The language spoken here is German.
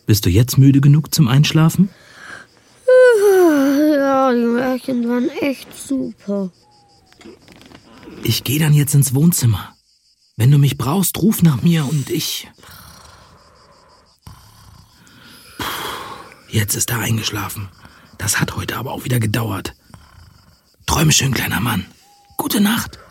Bist du jetzt müde genug zum Einschlafen? Ja, die Märchen waren echt super. Ich gehe dann jetzt ins Wohnzimmer. Wenn du mich brauchst, ruf nach mir und ich... Jetzt ist er eingeschlafen. Das hat heute aber auch wieder gedauert. Träume schön, kleiner Mann. Gute Nacht.